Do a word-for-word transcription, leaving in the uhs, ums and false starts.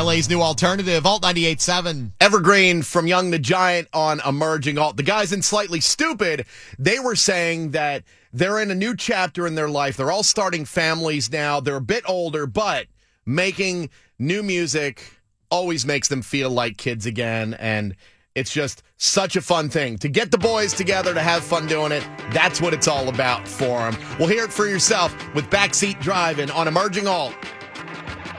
L A's new alternative, Alt ninety-eight point seven. Evergreen from Young the Giant on Emerging Alt. The guys in Slightly Stupid, they were saying that they're in a new chapter in their life. They're all starting families now. They're a bit older, but making new music always makes them feel like kids again, and it's just such a fun thing. To get the boys together, to have fun doing it, that's what it's all about for them. We'll hear it for yourself with Backseat Driving on Emerging Alt.